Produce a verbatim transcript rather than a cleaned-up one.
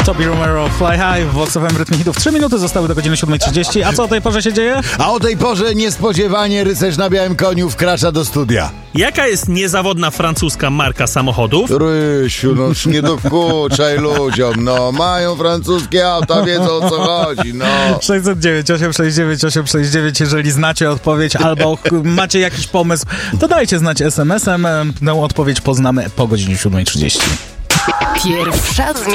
Toby Romero, Fly High w Vox F M Rytmie Hitów. Trzy minuty zostały do godziny siódmej trzydzieści. A co o tej porze się dzieje? A o tej porze niespodziewanie rycerz na białym koniu wkracza do studia. Jaka jest niezawodna francuska marka samochodów? Rysiu, no nie dokuczaj ludziom, no. Mają francuskie auta, wiedzą o co chodzi, no. sześćset dziewięć, osiemset sześćdziesiąt dziewięć, osiemset sześćdziesiąt dziewięć. Jeżeli znacie odpowiedź albo macie jakiś pomysł, to dajcie znać es em esem. Tę odpowiedź poznamy po godzinie siódmej trzydzieści. Pierwsza zmiana.